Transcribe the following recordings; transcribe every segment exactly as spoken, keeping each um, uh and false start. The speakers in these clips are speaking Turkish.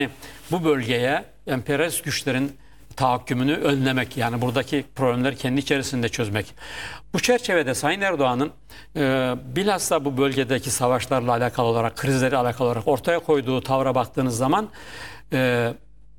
Bu bölgeye emperyalist güçlerin tahakkümünü önlemek, yani buradaki problemleri kendi içerisinde çözmek. Bu çerçevede Sayın Erdoğan'ın e, bilhassa bu bölgedeki savaşlarla alakalı olarak, krizleri alakalı olarak ortaya koyduğu tavra baktığınız zaman e,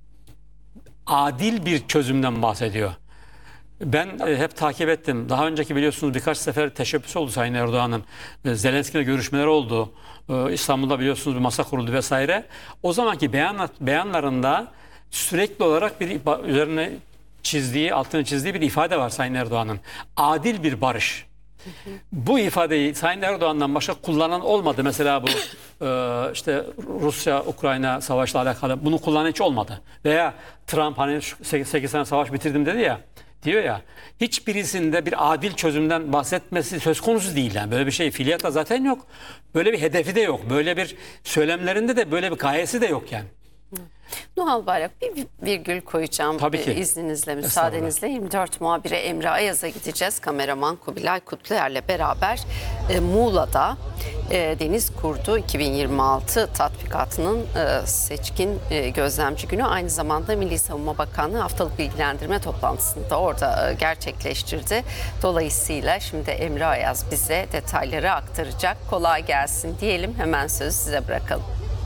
adil bir çözümden bahsediyor. Ben e, hep takip ettim. Daha önceki biliyorsunuz birkaç sefer teşebbüs oldu Sayın Erdoğan'ın. E, Zelenski'yle görüşmeler oldu. E, İstanbul'da biliyorsunuz bir masa kuruldu vesaire. O zamanki beyan, beyanlarında sürekli olarak bir üzerine çizdiği, altını çizdiği bir ifade var Sayın Erdoğan'ın. Adil bir barış. Hı hı. Bu ifadeyi Sayın Erdoğan'dan başka kullanan olmadı. Mesela bu e, işte Rusya-Ukrayna savaşla alakalı bunu kullanan hiç olmadı. Veya Trump hani sekiz sene savaş bitirdim dedi ya, diyor ya, hiçbirisinde bir adil çözümden bahsetmesi söz konusu değil. Yani böyle bir şey fiiliyatta zaten yok. Böyle bir hedefi de yok. Böyle bir söylemlerinde de böyle bir gayesi de yok yani. Nuhal Bayrak, bir virgül koyacağım. Tabii ki. E, izninizle, müsaadenizle. yirmi dört muhabiri Emre Ayaz'a gideceğiz. Kameraman Kubilay Kutluyer'le beraber e, Muğla'da e, Deniz Kurdu iki bin yirmi altı tatbikatının e, seçkin e, gözlemci günü. Aynı zamanda Milli Savunma Bakanlığı haftalık bilgilendirme toplantısını da orada e, gerçekleştirdi. Dolayısıyla şimdi Emre Ayaz bize detayları aktaracak. Kolay gelsin diyelim. Hemen sözü size bırakalım.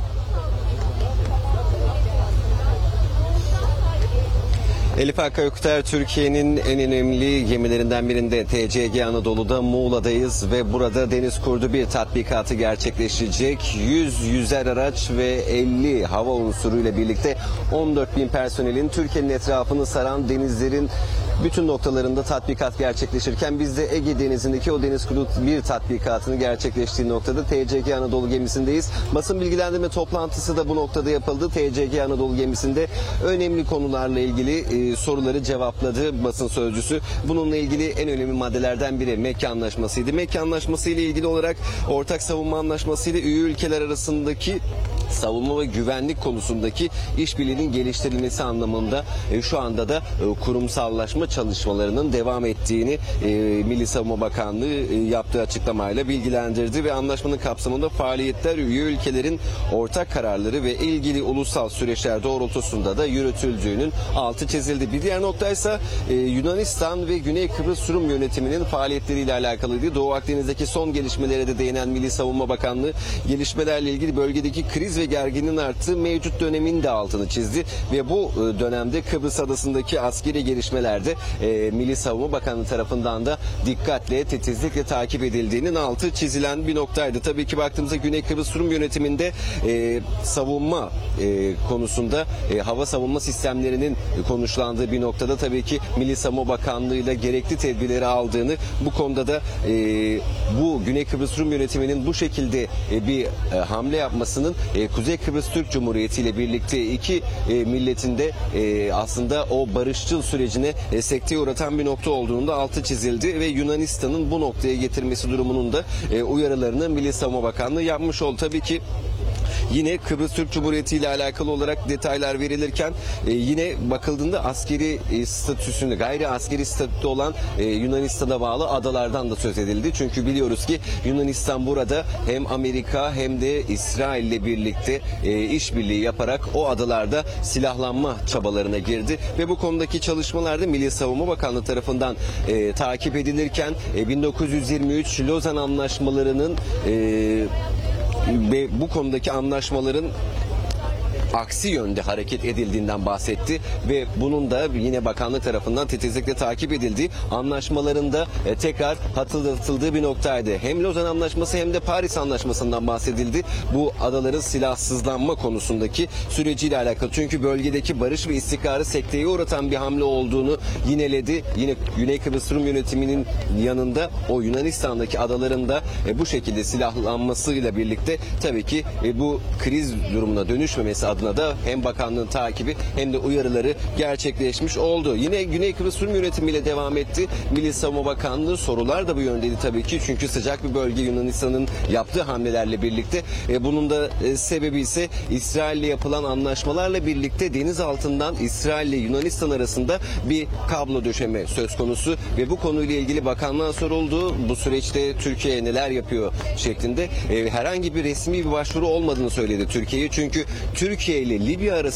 Elif Akkayokter, Türkiye'nin en önemli gemilerinden birinde T C G Anadolu'da Muğla'dayız ve burada Deniz Kurdu bir tatbikatı gerçekleştirecek. yüz yüzer araç ve elli hava unsuruyla birlikte on dört bin personelin Türkiye'nin etrafını saran denizlerin bütün noktalarında tatbikat gerçekleşirken biz de Ege Denizi'ndeki o Deniz Kurdu bir tatbikatını gerçekleştiği noktada T C G Anadolu gemisindeyiz. Basın bilgilendirme toplantısı da bu noktada yapıldı. T C G Anadolu gemisinde önemli konularla ilgili e, soruları cevapladı basın sözcüsü. Bununla ilgili en önemli maddelerden biri Mekke Anlaşması'ydı. Mekke Anlaşması ile ilgili olarak ortak savunma anlaşması ile üye ülkeler arasındaki savunma ve güvenlik konusundaki işbirliğinin geliştirilmesi anlamında e, şu anda da e, kurumsallaşma çalışmalarının devam ettiğini e, Milli Savunma Bakanlığı e, yaptığı açıklamayla bilgilendirdi ve anlaşmanın kapsamında faaliyetler üye ülkelerin ortak kararları ve ilgili ulusal süreçler doğrultusunda da yürütüldüğünün altı çizildi. Bir diğer noktaysa e, Yunanistan ve Güney Kıbrıs Rum yönetiminin faaliyetleriyle alakalıydı. Doğu Akdeniz'deki son gelişmelere de değinen Milli Savunma Bakanlığı gelişmelerle ilgili bölgedeki kriz ve gerginliğin arttığı mevcut dönemin de altını çizdi ve bu dönemde Kıbrıs Adası'ndaki askeri gelişmelerde e, Milli Savunma Bakanlığı tarafından da dikkatle, titizlikle takip edildiğinin altı çizilen bir noktaydı. Tabii ki baktığımızda Güney Kıbrıs Rum yönetiminde e, savunma e, konusunda e, hava savunma sistemlerinin konuşlandığı bir noktada tabii ki Milli Savunma Bakanlığı ile gerekli tedbirleri aldığını, bu konuda da e, bu Güney Kıbrıs Rum yönetiminin bu şekilde e, bir e, hamle yapmasının e, Kuzey Kıbrıs Türk Cumhuriyeti ile birlikte iki e, milletin de e, aslında o barışçıl sürecine e, sekteye uğratan bir nokta olduğunu da altı çizildi ve Yunanistan'ın bu noktaya getirmesi durumunun da e, uyarılarını Milli Savunma Bakanlığı yapmış oldu. Tabii ki yine Kıbrıs Türk Cumhuriyeti ile alakalı olarak detaylar verilirken e, yine bakıldığında askeri e, statüsünde, gayri askeri statüde olan e, Yunanistan'a bağlı adalardan da söz edildi. Çünkü biliyoruz ki Yunanistan burada hem Amerika hem de İsrail ile birlikte e, işbirliği yaparak o adalarda silahlanma çabalarına girdi ve bu konudaki çalışmalarda Milli Savunma Bakanlığı tarafından e, takip edilirken e, bin dokuz yüz yirmi üç Lozan Anlaşmaları'nın e, ve bu konudaki anlaşmaların aksi yönde hareket edildiğinden bahsetti ve bunun da yine bakanlık tarafından titizlikle takip edildiği, anlaşmalarında e, tekrar hatırlatıldığı bir noktaydı. Hem Lozan Anlaşması hem de Paris Anlaşması'ndan bahsedildi. Bu adaların silahsızlanma konusundaki süreciyle alakalı. Çünkü bölgedeki barış ve istikrarı sekteye uğratan bir hamle olduğunu yineledi. Yine Güney Kıbrıs Rum yönetiminin yanında o Yunanistan'daki adaların da e, bu şekilde silahlanmasıyla birlikte tabii ki e, bu kriz durumuna dönüşmemesi adına da hem bakanlığın takibi hem de uyarıları gerçekleşmiş oldu. Yine Güney Kıbrıs Rum yönetimiyle devam etti. Milli Savunma Bakanlığı sorular da bu yöndeydi tabii ki. Çünkü sıcak bir bölge Yunanistan'ın yaptığı hamlelerle birlikte. E, bunun da e, sebebi ise İsrail ile yapılan anlaşmalarla birlikte deniz altından İsrail ile Yunanistan arasında bir kablo döşeme söz konusu ve bu konuyla ilgili bakanlığa soruldu. Bu süreçte Türkiye neler yapıyor şeklinde e, herhangi bir resmi bir başvuru olmadığını söyledi Türkiye'ye. Çünkü Türkiye Türkiye ile Libya arasında